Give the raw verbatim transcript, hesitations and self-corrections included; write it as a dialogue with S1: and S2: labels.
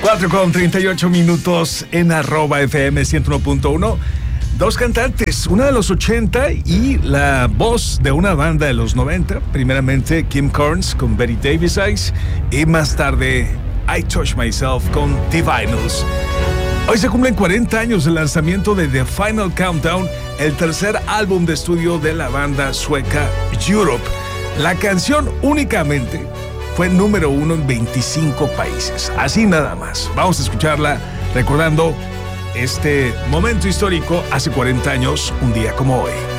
S1: cuatro con treinta y ocho minutos en arroba F M ciento uno punto uno. Dos cantantes, una de los ochenta y la voz de una banda de los noventa. Primeramente Kim Carnes con Betty Davis Eyes y más tarde I Touch Myself con The Vinyls. Hoy se cumplen cuarenta años del lanzamiento de The Final Countdown, el tercer álbum de estudio de la banda sueca Europe. La canción únicamente fue número uno en veinticinco países, así nada más. Vamos a escucharla recordando este momento histórico hace cuarenta años, un día como hoy.